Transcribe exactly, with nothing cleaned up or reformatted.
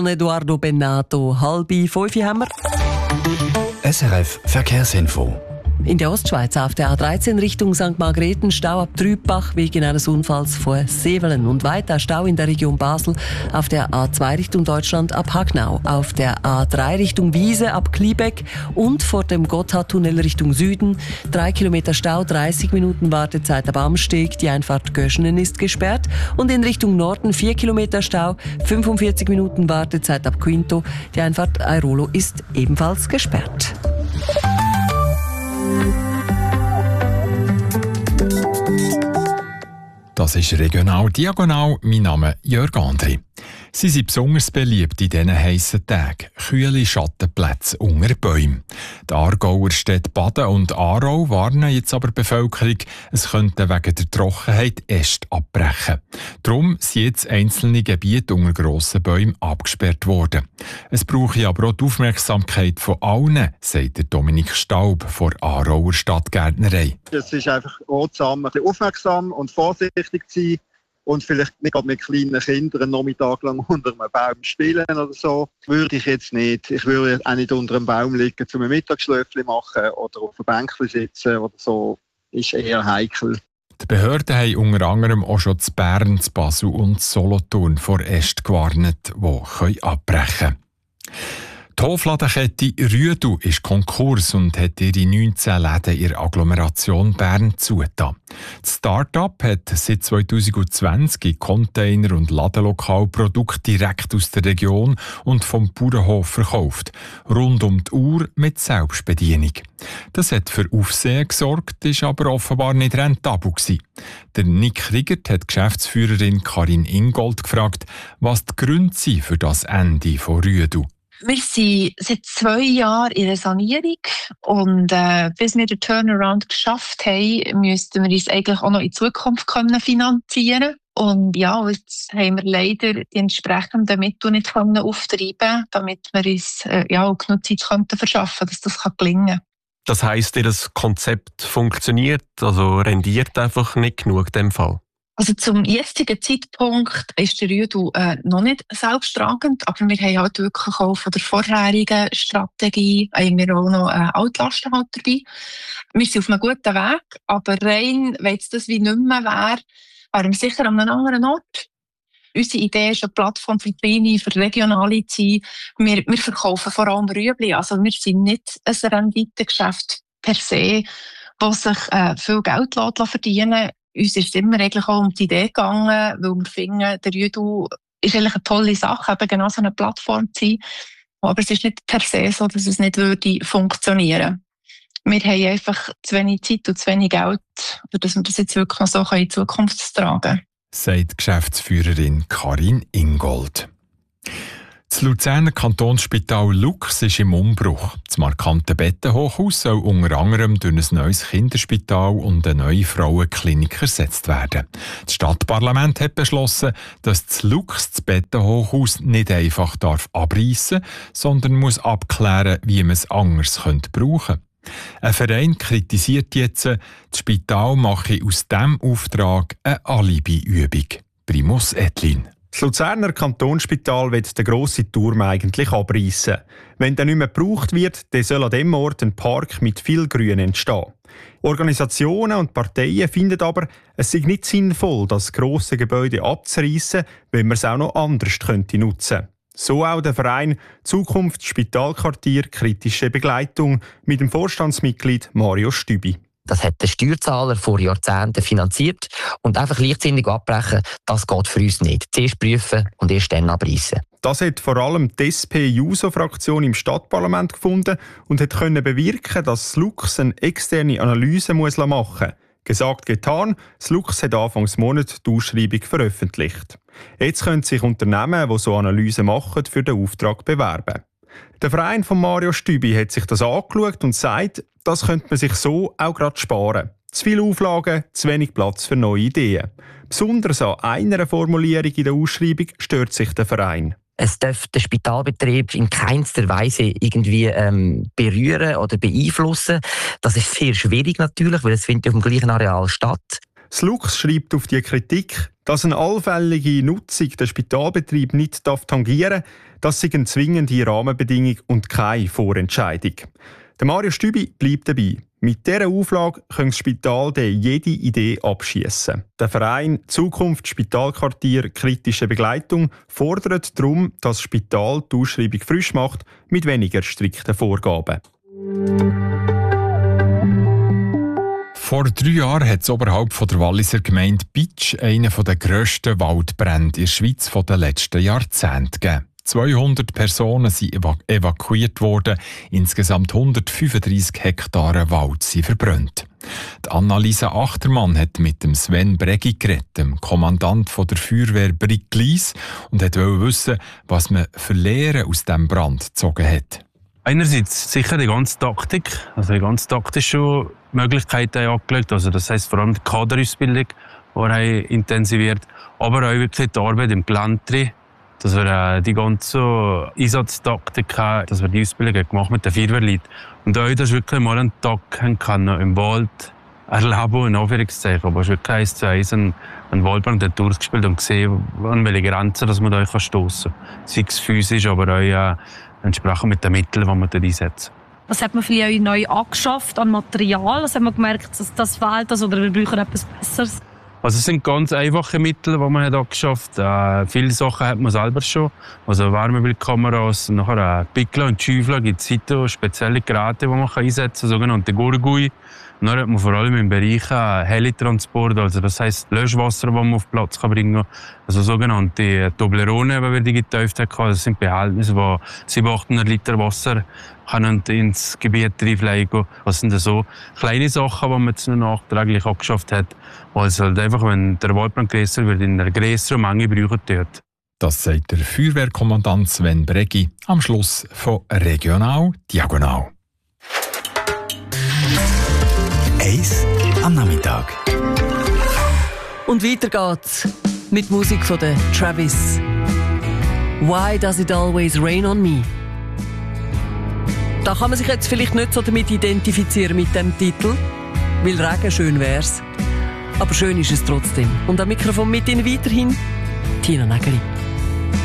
Eduardo Bennato, halbe fünf haben wir. S R F Verkehrsinfo. In der Ostschweiz auf der A dreizehn Richtung Sankt Margrethen Stau ab Trübach wegen eines Unfalls vor Sevelen und weiter Stau in der Region Basel auf der A zwei Richtung Deutschland ab Hagnau, auf der A drei Richtung Wiese ab Kliebeck und vor dem Gotthardtunnel Richtung Süden drei Kilometer Stau, dreißig Minuten Wartezeit ab Amsteg, die Einfahrt Göschenen ist gesperrt und in Richtung Norden vier Kilometer Stau, fünfundvierzig Minuten Wartezeit ab Quinto, die Einfahrt Airolo ist ebenfalls gesperrt. Das ist regional diagonal. Mein Name ist Jörg Andri. Sie sind besonders beliebt in diesen heissen Tagen. Kühle Schattenplätze unter Bäumen. Die Aargauer Städte Baden und Aarau warnen jetzt aber die Bevölkerung, es könnte wegen der Trockenheit Äste abbrechen. Darum sind jetzt einzelne Gebiete unter grossen Bäumen abgesperrt worden. Es brauche aber auch die Aufmerksamkeit von allen, sagt der Dominik Staub von der Aarauer Stadtgärtnerei. Es ist einfach ratsam, ein bisschen aufmerksam und vorsichtig zu sein. Und vielleicht nicht mit kleinen Kindern einen Nachmittag lang unter einem Baum spielen oder so. Würde ich jetzt nicht. Ich würde auch nicht unter einem Baum liegen, zum Mittagsschläfchen machen oder auf einem Bänkchen sitzen oder so. Ist eher heikel. Die Behörden haben unter anderem auch schon zu Bern, zu Basel und zu Solothurn vor Ästen gewarnt, die abbrechen können. Die Hofladenkette Rüedu ist Konkurs und hat ihre neunzehn Läden in der Agglomeration Bern zugetan. Das Start-up hat seit zwanzig zwanzig Container- und Ladenlokalprodukte direkt aus der Region und vom Bauernhof verkauft. Rund um die Uhr mit Selbstbedienung. Das hat für Aufsehen gesorgt, ist aber offenbar nicht rentabel gewesen. Der Nick Riegert hat die Geschäftsführerin Karin Ingold gefragt, was die Gründe sind für das Ende von Rüedu. Wir sind seit zwei Jahren in einer Sanierung und äh, bis wir den Turnaround geschafft haben, müssten wir uns eigentlich auch noch in Zukunft können finanzieren. Und ja, jetzt haben wir leider die entsprechenden Mittel nicht können auftreiben, damit wir uns äh, ja, auch genug Zeit könnten verschaffen, dass das kann gelingen kann. Das heisst, Ihr Konzept funktioniert, also rendiert einfach nicht genug in dem Fall? Also zum jetzigen Zeitpunkt ist der Rüedu äh, noch nicht selbsttragend, aber wir haben halt wirklich auch von der vorherigen Strategie haben wir auch noch äh, Altlasten halt dabei. Wir sind auf einem guten Weg, aber rein, wenn es das wie nicht mehr wäre, wären wir sicher an einem anderen Ort. Unsere Idee ist eine Plattform für kleine, für regionale zu sein. Wir, wir verkaufen vor allem Rüebli, also wir sind nicht ein Renditegeschäft per se, das sich äh, viel Geld verdienen lässt. Uns ist immer eigentlich auch um die Idee gegangen, weil wir finden, der Rüedu ist eigentlich eine tolle Sache, eben genau so eine Plattform zu sein. Aber es ist nicht per se so, dass es nicht würde funktionieren. Wir haben einfach zu wenig Zeit und zu wenig Geld, dass wir das jetzt wirklich noch so in Zukunft tragen können. Sagt Geschäftsführerin Karin Ingold. Das Luzerner Kantonsspital Lux ist im Umbruch. Das markante Bettenhochhaus soll unter anderem durch ein neues Kinderspital und eine neue Frauenklinik ersetzt werden. Das Stadtparlament hat beschlossen, dass das Lux das Bettenhochhaus nicht einfach darf abreißen, sondern muss abklären, wie man es anders könnte brauchen. Ein Verein kritisiert jetzt, das Spital mache aus diesem Auftrag eine Alibi-Übung. Primus Etlin. Das Luzerner Kantonsspital will den grossen Turm eigentlich abreißen. Wenn der nicht mehr gebraucht wird, dann soll an diesem Ort ein Park mit viel Grün entstehen. Organisationen und Parteien finden aber, es sei nicht sinnvoll, das grosse Gebäude abzureißen, wenn man es auch noch anders könnte nutzen. So auch der Verein Zukunft Spitalquartier Kritische Begleitung mit dem Vorstandsmitglied Mario Stübi. Das hat der Steuerzahler vor Jahrzehnten finanziert und einfach leichtsinnig abbrechen, das geht für uns nicht. Zuerst prüfen und erst dann abreißen. Das hat vor allem die S P-Juso-Fraktion im Stadtparlament gefunden und hat können bewirken, dass das Lux eine externe Analyse muss machen muss. Gesagt, getan, das Lux hat Anfang Monat die Ausschreibung veröffentlicht. Jetzt können sich Unternehmen, die so Analysen machen, für den Auftrag bewerben. Der Verein von Mario Stübi hat sich das angeschaut und sagt, das könnte man sich so auch gerade sparen. Zu viele Auflagen, zu wenig Platz für neue Ideen. Besonders an einer Formulierung in der Ausschreibung stört sich der Verein. Es darf den Spitalbetrieb in keinster Weise irgendwie ähm, berühren oder beeinflussen. Das ist sehr schwierig natürlich, weil es findet auf dem gleichen Areal statt. Das Lux schreibt auf die Kritik, Dass eine allfällige Nutzung den Spitalbetrieb nicht tangieren darf, das sei eine zwingende Rahmenbedingung und keine Vorentscheidung. Der Mario Stübi bleibt dabei. Mit dieser Auflage kann das Spital jede Idee abschießen. Der Verein Zukunft Spitalquartier Kritische Begleitung fordert darum, dass das Spital die Ausschreibung frisch macht mit weniger strikten Vorgaben. Vor drei Jahren hat es oberhalb von der Walliser Gemeinde Bitsch einen der grössten Waldbrände in der Schweiz der letzten Jahrzehnte gegeben. zweihundert Personen sind evaku- evakuiert worden, insgesamt hundertfünfunddreissig Hektare Wald sind verbrannt. Die Annalisa Achtermann hat mit dem Sven Bregi geredet, dem Kommandant von der Feuerwehr Bricklis, und wollte wissen, was man für Lehren aus diesem Brand gezogen hat. Einerseits sicher die ganze Taktik, also die ganze taktische Möglichkeiten angelegt, also das heisst vor allem die Kaderausbildung, die intensiviert, aber auch wirklich die Arbeit im Gelände, dass wir äh, die ganze Einsatztaktik haben, dass wir die Ausbildung gemacht mit den Feuerwehrleuten. Und auch, dass wir wirklich mal einen Tag haben können, im Wald erleben, in Anführungszeichen. Aber es ist wirklich eins zu eins einen, einen Waldbrand durchgespielt und gesehen, an welche Grenzen dass man da stoßen kann. Sei es physisch, aber auch äh, entsprechend mit den Mitteln, die man dort einsetzt. Was hat man vielleicht neu angeschafft an Material? Was hat man gemerkt, dass das fehlt das, oder wir brauchen etwas Besseres? Also es sind ganz einfache Mittel, die man hat angeschafft hat. Äh, viele Sachen hat man selber schon. Also Wärmebildkameras, nachher äh, Pickler und Schäufler gibt es spezielle Geräte, die man einsetzen kann, sogenannte Gurgui. Und dann hat man vor allem im Bereich äh, Helitransport, also das heisst Löschwasser, das man auf den Platz kann bringen kann. Also sogenannte Toblerone, die wir die getauft haben. Das sind Behältnisse, die siebenhundert, achthundert Liter Wasser können ins Gebiet reinfliegen. Das sind so kleine Sachen, die man jetzt noch nachträglich angeschafft hat. Also halt einfach, wenn der Waldbrand grösser wird, in einer grösseren Menge brauchen dort. Das sagt der Feuerwehrkommandant Sven Bregi am Schluss von Regional Diagonal. Eis am Nachmittag. Und weiter geht's mit Musik von der Travis. Why does it always rain on me? Da kann man sich jetzt vielleicht nicht so damit identifizieren mit dem Titel, weil Regen schön wär's. Aber schön ist es trotzdem. Und am Mikrofon mit Ihnen weiterhin Tina Nägeli.